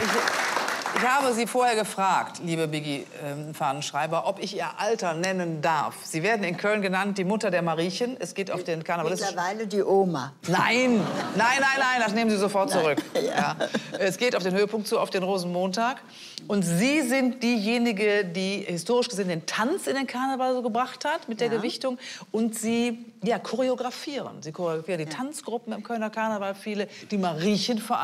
Ich habe Sie vorher gefragt, liebe Biggie Fahnenschreiber, ob ich Ihr Alter nennen darf. Sie werden in Köln genannt die Mutter der Mariechen. Es geht auf den Karnevalistischen... Mittlerweile die Oma. Nein, nein, nein, nein, das nehmen Sie sofort zurück. Ja. Ja. Es geht auf den Höhepunkt zu, auf den Rosenmontag. Und Sie sind diejenige, die historisch gesehen den Tanz in den Karneval so gebracht hat, mit der Gewichtung. Und Sie choreografieren. Sie choreografieren die Tanzgruppen im Kölner Karneval, viele, die Mariechen vor allem.